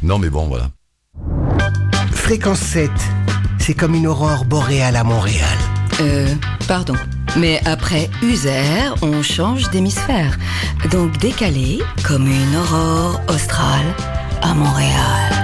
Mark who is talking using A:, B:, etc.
A: Non, mais bon, voilà.
B: Fréquence 7, c'est comme une aurore boréale à Montréal.
C: Pardon. Mais après User, on change d'hémisphère. Donc décalé comme une aurore australe à Montréal.